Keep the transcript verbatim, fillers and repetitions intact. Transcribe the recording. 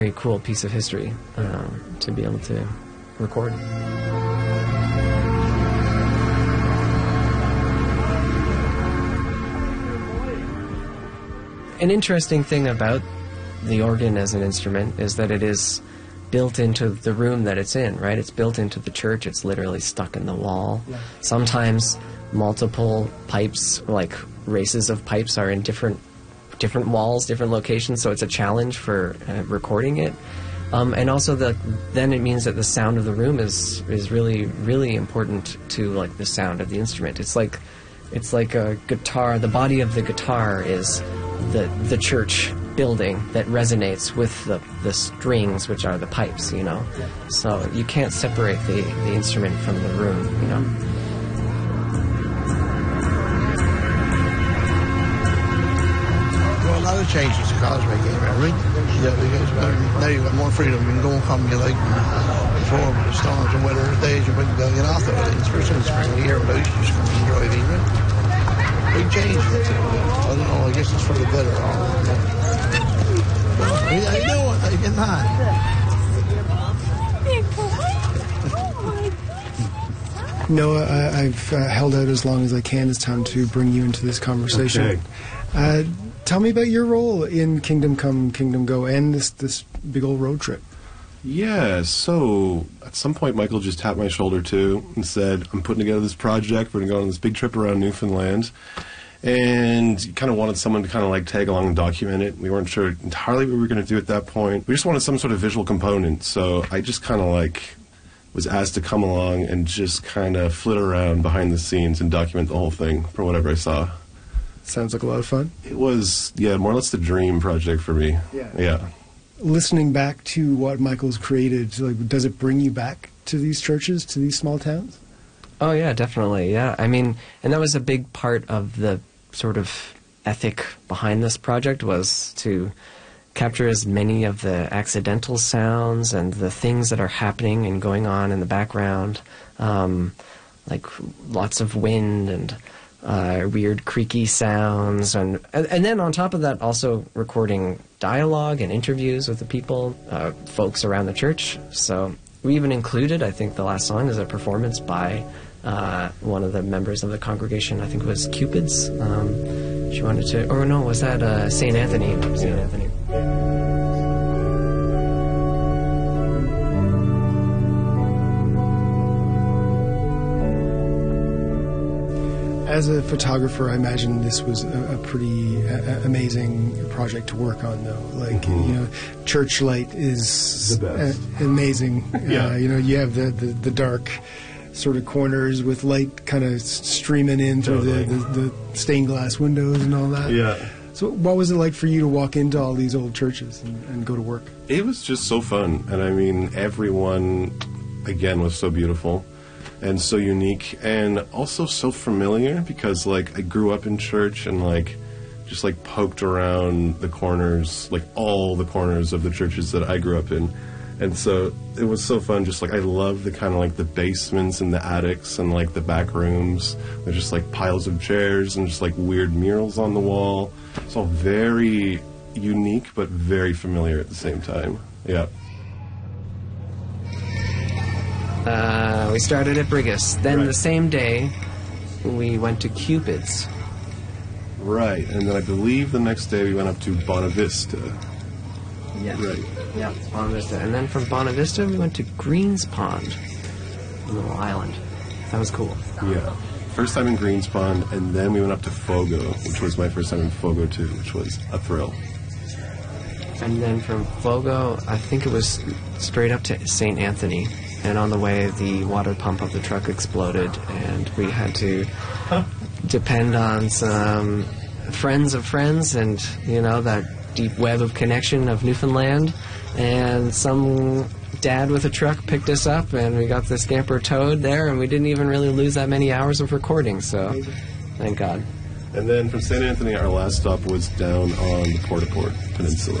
very cool piece of history um, to be able to record. An interesting thing about the organ as an instrument is that it is built into the room that it's in, right? It's built into the church. It's literally stuck in the wall. Yeah. Sometimes multiple pipes, like races of pipes, are in different different walls, different locations, so it's a challenge for uh, recording it. Um, and also, the, then it means that the sound of the room is is really, really important to like the sound of the instrument. It's like it's like a guitar. The body of the guitar is the the church building that resonates with the, the strings, which are the pipes, you know. So you can't separate the, the instrument from the room, you know. Well, a lot of changes the Causeway gave, right? Yeah, because now you've got more freedom. You can go and come, you like, before with the storms and weather days, you wouldn't get off the weddings. First in the spring of the year, but you just come and enjoy the evening. Big change. I don't know, I guess it's for the better. How you doing? How you getting on? Noah, I, I've uh, held out as long as I can. It's time to bring you into this conversation. Okay. Uh, tell me about your role in Kingdom Come, Kingdom Go, and this, this big old road trip. Yeah, so at some point Michael just tapped my shoulder too and said, I'm putting together this project. We're going to go on this big trip around Newfoundland. And he kind of wanted someone to kind of like tag along and document it. We weren't sure entirely what we were going to do at that point. We just wanted some sort of visual component. So I just kind of like was asked to come along and just kind of flit around behind the scenes and document the whole thing for whatever I saw. Sounds like a lot of fun. It was, yeah, more or less the dream project for me. Yeah. Yeah. Listening back to what Michael's created, like, does it bring you back to these churches, to these small towns? Oh, yeah, definitely, yeah. I mean, and that was a big part of the sort of ethic behind this project, was to capture as many of the accidental sounds and the things that are happening and going on in the background, um, like lots of wind and uh, weird creaky sounds, and, and and then on top of that, also recording dialogue and interviews with the people, uh, folks around the church. So we even included, I think the last song is a performance by uh, one of the members of the congregation. I think it was Cupid's. Um, she wanted to, or no, was that uh, Saint Anthony? Saint Anthony. As a photographer, I imagine this was a, a pretty uh, amazing project to work on, though. Like, mm-hmm. you know, church light is the best. Uh, amazing. Yeah. Uh, you know, you have the, the, the dark sort of corners with light kind of streaming in through totally. the, the, the stained glass windows and all that. Yeah. So what was it like for you to walk into all these old churches and, and go to work? It was just so fun. And I mean, everyone, again, was so beautiful and so unique and also so familiar, because, like, I grew up in church and, like, just, like, poked around the corners, like, all the corners of the churches that I grew up in. And so it was so fun. Just, like, I love the kind of, like, the basements and the attics and, like, the back rooms. There's just, like, piles of chairs and just, like, weird murals on the wall. It's all very unique but very familiar at the same time. Yeah. Uh, we started at Brigus. Then right. the same day, we went to Cupid's. Right. And then I believe the next day we went up to Bonavista. Yeah. Right. Yeah, Bonavista. And then from Bonavista, we went to Greens Pond, a little island. That was cool. Yeah. First time in Greens Pond, and then we went up to Fogo, which was my first time in Fogo, too, which was a thrill. And then from Fogo, I think it was straight up to Saint Anthony. And on the way, the water pump of the truck exploded, and we had to depend on some friends of friends and, you know, that deep web of connection of Newfoundland. And some dad with a truck picked us up, and we got the scamper towed there, and we didn't even really lose that many hours of recording, so thank God. And then from Saint Anthony, our last stop was down on the Port-au-Port Peninsula.